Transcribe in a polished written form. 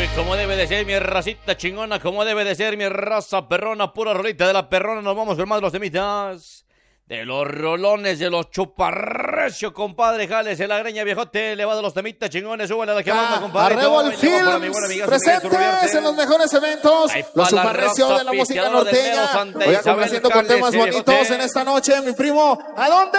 Como debe de ser mi racita chingona, como debe de ser mi raza perrona, pura rolita de la perrona. Nos vamos con más de los temitas, de los rolones, de los chuparrecio, compadre. Jálese la greña, viejote, le va de los temitas chingones. Súbale a la que manda, compadre. Arrebol Films, presentes en los mejores eventos. Los chuparrecio de la música norteña. Voy a complaciendo con temas bonitos en esta noche, mi primo. ¿A dónde?